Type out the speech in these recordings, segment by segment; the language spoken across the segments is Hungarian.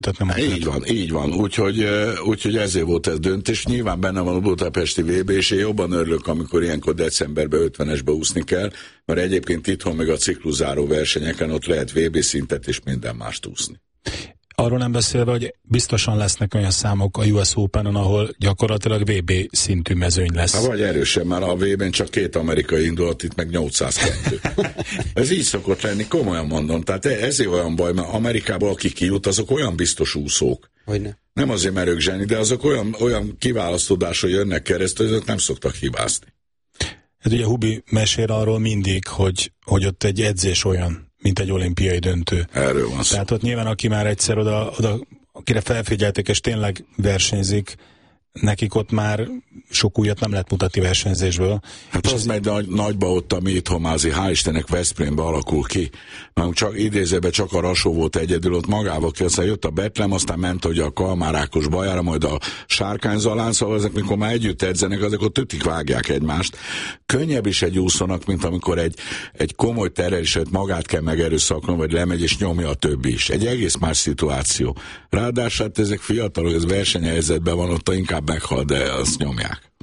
Így van. Úgyhogy ezért volt ez döntés. Nyilván benne van a budapesti VB, és én jobban örülök, amikor ilyenkor decemberben 50-esbe úszni kell, mert egyébként itthon meg a cikluszáró versenyeken ott lehet VB szintet és minden mást úszni. Arról nem beszélve, hogy biztosan lesznek olyan számok a US Open-on, ahol gyakorlatilag VB szintű mezőny lesz. Vagy erősen, már a VB-n csak 2 amerikai indult, itt meg 802. Ez így szokott lenni, komolyan mondom. Tehát ezért olyan baj, mert Amerikában akik kijut, azok olyan biztos úszók. Hogyne. Nem azért, mert ők zseni, de azok olyan kiválasztódásra jönnek keresztül, hogy nem szoktak hibázni. Hát ugye Hubi mesél arról mindig, hogy ott egy edzés olyan, mint egy olimpiai döntő. Erről van szó. Tehát ott nyilván, aki már egyszer oda akire felfigyeltek, és tényleg versenyzik, nekik ott már sok újat nem lehet mutatni versenyzésből. Hát az megy nagyba ott, ami itthon mázi, hál' Istennek Veszprémbe alakul ki. Mert csak idézőben csak a Rasó volt egyedül, ott magával ki, aztán jött a Betlem, aztán ment ugye a Kalmárákos Bajára, majd a Sárkányzalán, szóval ezek, mikor már együtt edzenek, azok ott tütik vágják egymást. Könnyebb is egy úszónak, mint amikor egy komoly terheléset magát kell megerőszakolni, vagy lemegy és nyomja a többi is. Egy egész más szituáció. Ráadásul hát ezek fiatalok, ez versenyhelyzetben van, ott inkább meghal, de azt nyomják.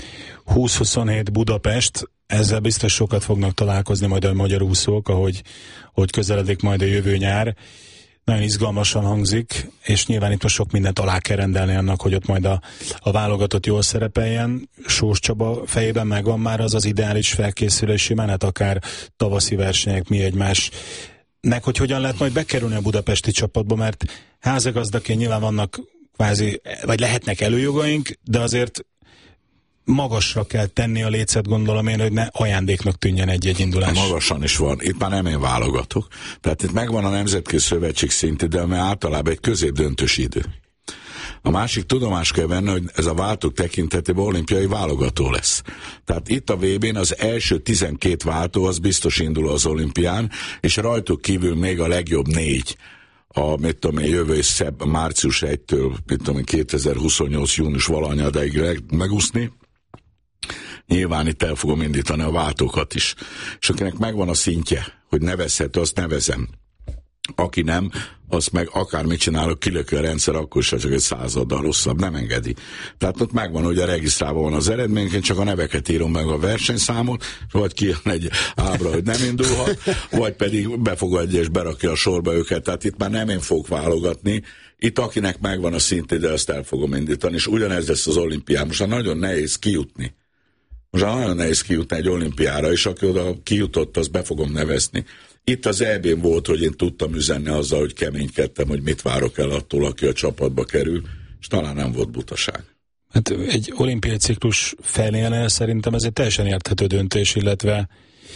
20-27 Budapest, ezzel biztos sokat fognak találkozni majd a magyar úszók, ahogy közeledik majd a jövő nyár. Nagyon izgalmasan hangzik, és nyilván itt most sok mindent alá kell rendelni annak, hogy ott majd a válogatott jól szerepeljen. Sós Csaba fejében megvan már az ideális felkészülési menet, akár tavaszi versenyek, mi egymás. Hogy hogyan lehet majd bekerülni a budapesti csapatba, mert házigazdaként nyilván vannak kvázi, vagy lehetnek előjogaink, de azért magasra kell tenni a lécet, gondolom én, hogy ne ajándéknak tűnjen egy indulás. Magasan is van. Itt már nem én válogatok. Tehát itt megvan a Nemzetközi Szövetség szintű, de ami általában egy középdöntős idő. A másik tudomást kell venni, hogy ez a váltók tekintetében olimpiai válogató lesz. Tehát itt a VB-n az első 12 váltó az biztos indul az olimpián, és rajtuk kívül még a legjobb 4. Jövő március 1-től 2028. június valahanyadáig megúszni. Nyilván itt el fogom indítani a váltókat is. És akinek megvan a szintje, hogy nevezhető, azt nevezem. Aki nem, azt meg akármit csinálok, kilökő a rendszer, akkor is csak egy 100-addal rosszabb, nem engedi. Tehát ott megvan, hogy a regisztrálva van az eredményként, csak a neveket írom meg a versenyszámot, vagy kijön egy ábra, hogy nem indulhat, vagy pedig befogadja és berakja a sorba őket. Tehát itt már nem én fogok válogatni, itt akinek megvan a szintje, de azt el fogom indítani, és ugyanez lesz az olimpián. Most nagyon nehéz kijutni. Nagyon nehéz kijutni egy olimpiára, és aki oda kijutott, azt be fogom nevezni. Itt az EB-n volt, hogy én tudtam üzenni azzal, hogy keménykedtem, hogy mit várok el attól, aki a csapatba kerül, és talán nem volt butaság. Hát egy olimpiai ciklus felnél szerintem ez egy teljesen érthető döntés, illetve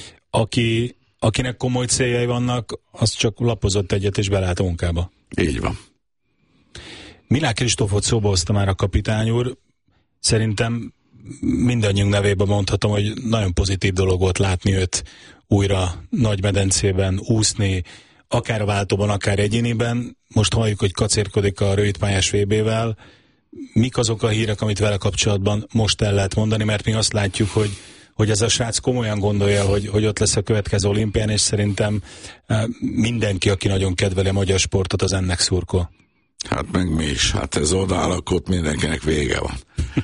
akinek komoly céljai vannak, az csak lapozott egyet és belállt a munkába. Így van. Milák Kristófot szóba hozta már a kapitány úr. Szerintem mindannyiunk nevében mondhatom, hogy nagyon pozitív dolog volt látni őt újra Nagymedencében úszni, akár a váltóban, akár egyéniben. Most halljuk, hogy kacérkodik a rövidpályás VB-vel. Mik azok a hírek, amit vele kapcsolatban most el lehet mondani, mert mi azt látjuk, hogy ez a srác komolyan gondolja, hogy ott lesz a következő olimpián, és szerintem mindenki, aki nagyon kedveli a magyar sportot, az ennek szurkol. Hát meg mi is. Hát ez odaáll, akkor mindenkinek vége van.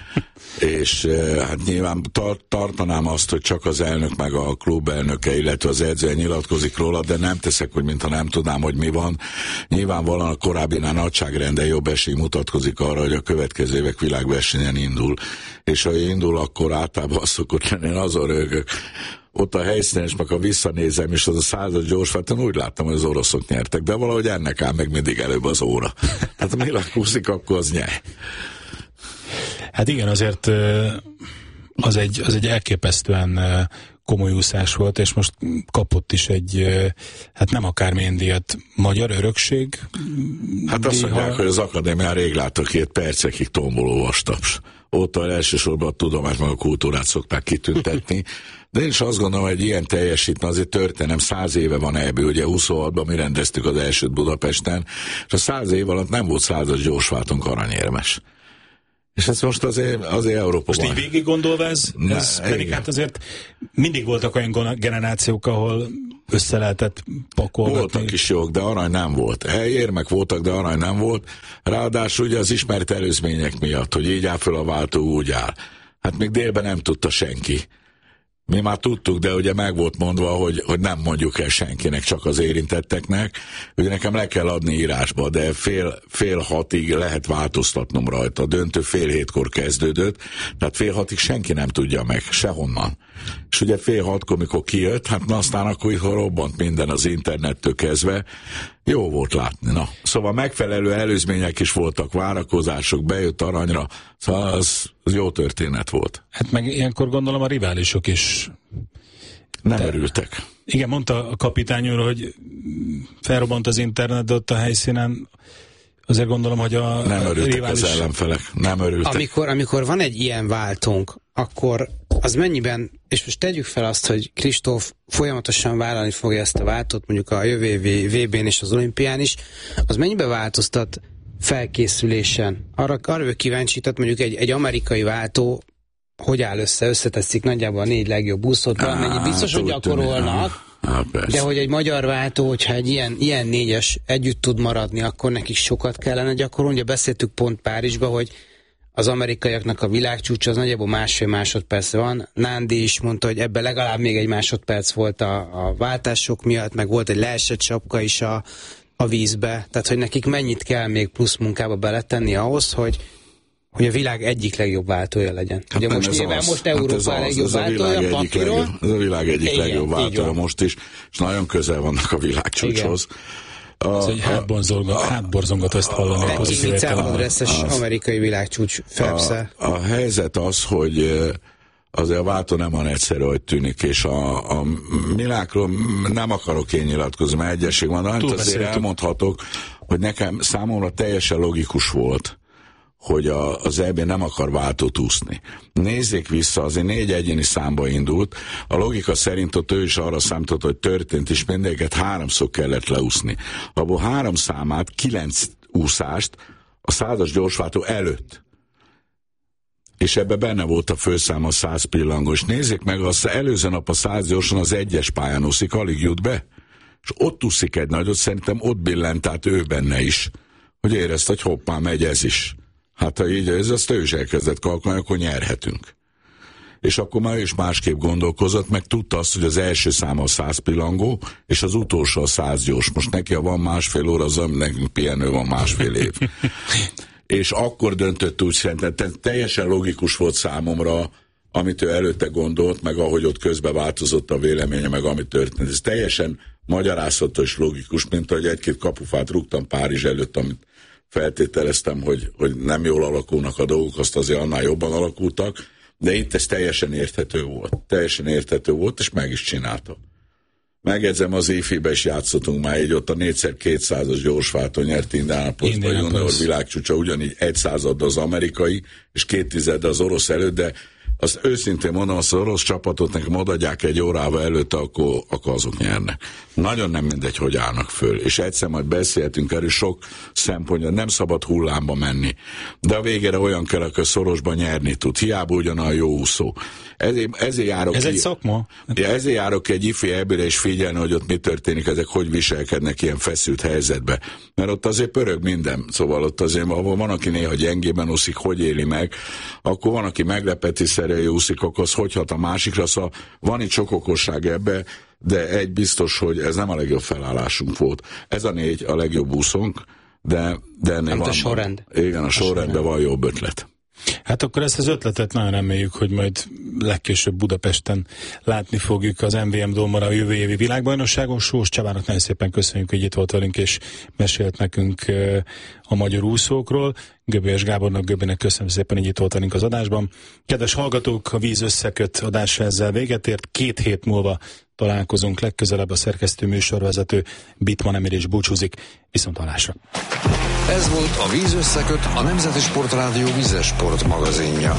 És hát nyilván tartanám azt, hogy csak az elnök meg a klub elnöke, illetve az edzője nyilatkozik róla, de nem teszek, hogy mintha nem tudnám, hogy mi van. Nyilvánvalóan a korábbinál nagyságrenden jobb esély mutatkozik arra, hogy a következő évek világversenyen indul. És ha indul, akkor általában az szokott lenni, én azon rögök. Ott a helyszínen, és meg ha visszanézem, és az a 100-as gyorsváton úgy láttam, hogy az oroszok nyertek, de valahogy ennek áll meg mindig előbb az óra. Hát ha Milák úszik, akkor az nyer. Hát igen, azért az egy elképesztően komoly úszás volt, és most kapott is egy, hát nem akármilyen díjat, magyar örökség. Hát azt mondják, hogy az akadémián rég láttak 2 percekig tomboló vastaps. Ott elsősorban a tudományt, meg a kultúrát szokták kitüntetni. De én is azt gondolom, hogy ilyen teljesítmény azért történem, 100 éve van ebből, ugye 26-ban mi rendeztük az elsőt Budapesten, és a 100 év alatt nem volt 100-as gyorsváltunk aranyérmes. És ez most azért Európában. Most így végig gondolva ez pedig hát azért mindig voltak olyan generációk, ahol össze lehetett pakolgatni. Voltak is jók, de arany nem volt. Érmek voltak, de arany nem volt. Ráadásul ugye az ismert előzmények miatt, hogy így áll föl a váltó, úgy áll. Hát még délben nem tudta senki. Mi már tudtuk, de ugye meg volt mondva, hogy nem mondjuk el senkinek, csak az érintetteknek. Ugye nekem le kell adni írásba, de fél hatig lehet változtatnom rajta. A döntő 5:30 kezdődött, tehát 5:30 senki nem tudja meg, sehonnan. És ugye 5:30, mikor kijött, hát aztán akkor robbant minden az internettől kezdve. Jó volt látni, na. Szóval megfelelő előzmények is voltak, várakozások, bejött aranyra, szóval az jó történet volt. Hát meg ilyenkor gondolom a riválisok is nem örültek. Igen, mondta a kapitány úr, hogy felrobbant az internet, de ott a helyszínen azért gondolom, hogy nem örültek az ellenfelek, nem örültek. Amikor van egy ilyen váltónk, akkor az mennyiben, és most tegyük fel azt, hogy Kristóf folyamatosan vállalni fogja ezt a váltót, mondjuk a jövő évi VB-n és az olimpián is, az mennyiben változtat felkészülésen? Arra vagyok kíváncsi, tehát mondjuk egy amerikai váltó hogy áll összeteszik nagyjából a 4 legjobb úszót, valamennyi biztos, hogy gyakorolnak, de hogy egy magyar váltó, hogyha egy ilyen 4-es együtt tud maradni, akkor nekik sokat kellene gyakorolni. Ugye beszéltük pont Párizsba, hogy az amerikaiaknak a világcsúcs az nagyjából 1,5 másodperc van. Nándi is mondta, hogy ebben legalább még 1 másodperc volt a váltások miatt, meg volt egy leesett sapka is a vízbe. Tehát, hogy nekik mennyit kell még plusz munkába beletenni ahhoz, hogy a világ egyik legjobb váltója legyen. Hát ugye most nyilván most Európa legjobb váltója, papíron. Ez a világ egyik legjobb váltója most is, és nagyon közel vannak a világcsúcshoz. Ez egy hátborzongat ezt hallani a pozitív értelemben. Amerikai világcsúcs Phelps-el. A helyzet az, hogy azért a váltó nem olyan egyszerű, hogy tűnik, és a világról nem akarok én nyilatkozni, mert egyesség van, de azért elmondhatok, hogy számomra teljesen logikus volt, hogy az EB nem akar váltót úszni. Nézzék vissza, azért 4 egyéni számba indult, a logika szerint ott ő is arra számított, hogy történt, és mindegyiket 3-szor kellett leúszni. Abból 3 számát, 9 úszást a 100-as gyorsváltó előtt. És ebbe benne volt a főszám a 100 pillangos. Nézzék meg, az előző nap a 100 gyorsan az 1-es pályán úszik, alig jut be. És ott úszik egy nagyot, szerintem ott billent át ő benne is, hogy érezte, hogy hoppá, megy ez is. Hát ha így ez, azt ő is elkezdett kalkulálni, akkor nyerhetünk. És akkor már ő is másképp gondolkozott, meg tudta azt, hogy az első száma a 100 pillangó, és az utolsó a 100 gyors. Most neki, ha van 1,5 óra, az nekünk pihenő van 1,5 év. És akkor döntött úgy, szerintem teljesen logikus volt számomra, amit ő előtte gondolt, meg ahogy ott közben változott a véleménye, meg ami történt. Ez teljesen magyarázható és logikus, mint ahogy 1-2 kapufát rúgtam Párizs előtt, amit feltételeztem, hogy nem jól alakulnak a dolgok, azt azért annál jobban alakultak, de itt ez teljesen érthető volt. Teljesen érthető volt, és meg is csinálta. Megjegyzem, az EFI-be is játszottunk már, így ott a 4x200-as gyorsváltó nyert Indianapolisban junior világcsúcsa, ugyanígy 1/100 az amerikai, és 2/10 az orosz előtt, de azt őszintén mondom, azt az orosz csapatot nekem odaadják 1 órával előtte, akkor azok nyernek. Nagyon nem mindegy, hogy állnak föl. És egyszer majd beszélhetünk erről, sok szempontja, nem szabad hullámba menni. De a végére olyan kell, aki szorosban nyerni tud. Hiába ugyanolyan jó úszó. Ezért járok egy szakma? Ezért járok egy ifi EB-re és figyelni, hogy ott mi történik, ezek hogy viselkednek ilyen feszült helyzetbe. Mert ott azért pörög minden. Szóval ott azért, ahol van, aki néha gyengében úszik, hogy éli meg, akkor van, aki meglepetésszerűen úszik, akkor az hogy hat a másikra. Szóval van itt sok okosság ebbe, de egy biztos, hogy ez nem a legjobb felállásunk volt. Ez a 4 a legjobb úszónk, de ennél van. A sorrend. Igen, a sorrendben van jobb ötlet. Hát akkor ezt az ötletet nagyon reméljük, hogy majd legkésőbb Budapesten látni fogjuk az MVM Dómara a jövő évi világbajnokságon. Sós Csabának nagyon szépen köszönjük, hogy itt volt velünk és mesélt nekünk a magyar úszókról. Göbölyes Gábornak, Göbének köszönöm szépen, hogy itt volt velünk az adásban. Kedves hallgatók, a Víz összeköt adása ezzel véget ért. 2 hét múlva találkozunk legközelebb. A szerkesztő műsorvezető Bitman Emir és búcsúzik. Viszonthallásra. Ez volt a Víz összeköt, a Nemzeti Sportrádió vízes sport magazinja.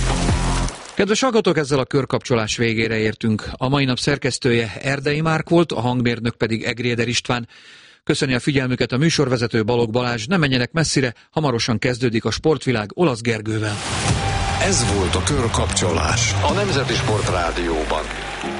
Kedves hallgatók, ezzel a körkapcsolás végére értünk. A mai nap szerkesztője Erdei Márk volt, a hangmérnök pedig Egréder István. Köszöni a figyelmüket a műsorvezető Balogh Balázs, ne menjenek messzire, hamarosan kezdődik a Sportvilág Olasz Gergővel. Ez volt a Körkapcsolás a Nemzeti Sport Rádióban.